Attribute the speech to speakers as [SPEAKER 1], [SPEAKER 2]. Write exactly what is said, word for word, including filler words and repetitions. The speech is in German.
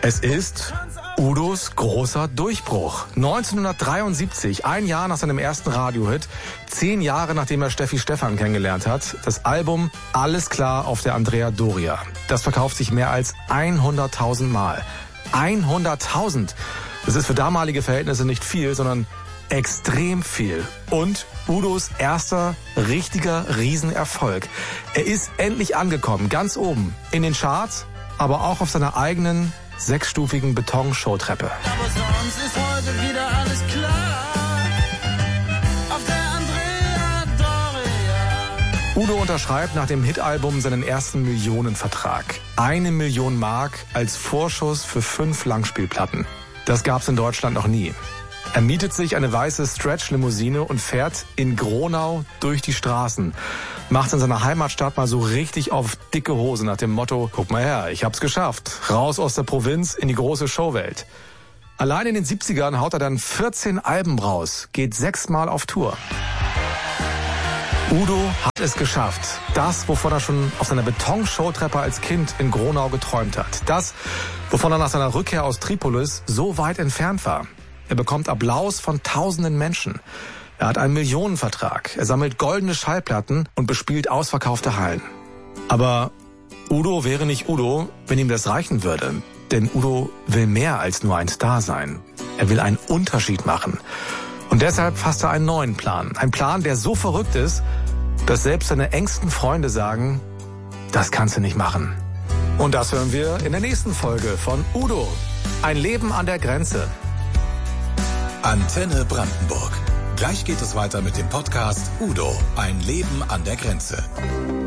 [SPEAKER 1] Es ist Udos großer Durchbruch. neunzehnhundertdreiundsiebzig, ein Jahr nach seinem ersten Radiohit, zehn Jahre nachdem er Steffi Stephan kennengelernt hat, das Album Alles klar auf der Andrea Doria. Das verkauft sich mehr als hunderttausend Mal. hunderttausend! Das ist für damalige Verhältnisse nicht viel, sondern extrem viel. Und Udos erster richtiger Riesenerfolg. Er ist endlich angekommen, ganz oben, in den Charts, aber auch auf seiner eigenen sechsstufigen Betonshowtreppe.
[SPEAKER 2] Aber sonst ist heute wieder alles klar. Auf der Andrea Doria.
[SPEAKER 1] Udo unterschreibt nach dem Hitalbum seinen ersten Millionenvertrag. Eine Million Mark als Vorschuss für fünf Langspielplatten. Das gab's in Deutschland noch nie. Er mietet sich eine weiße Stretch-Limousine und fährt in Gronau durch die Straßen. Macht in seiner Heimatstadt mal so richtig auf dicke Hose nach dem Motto, guck mal her, ich hab's geschafft. Raus aus der Provinz in die große Showwelt. Allein in den siebzigern haut er dann vierzehn Alben raus, geht sechsmal auf Tour. Udo hat es geschafft. Das, wovon er schon auf seiner Betonshowtreppe als Kind in Gronau geträumt hat. Das, wovon er nach seiner Rückkehr aus Tripolis so weit entfernt war. Er bekommt Applaus von tausenden Menschen. Er hat einen Millionenvertrag. Er sammelt goldene Schallplatten und bespielt ausverkaufte Hallen. Aber Udo wäre nicht Udo, wenn ihm das reichen würde. Denn Udo will mehr als nur ein Star sein. Er will einen Unterschied machen. Und deshalb fasst er einen neuen Plan. Ein Plan, der so verrückt ist, dass selbst seine engsten Freunde sagen, das kannst du nicht machen. Und das hören wir in der nächsten Folge von Udo. Ein Leben an der Grenze.
[SPEAKER 3] Antenne Brandenburg. Gleich geht es weiter mit dem Podcast Udo, ein Leben an der Grenze.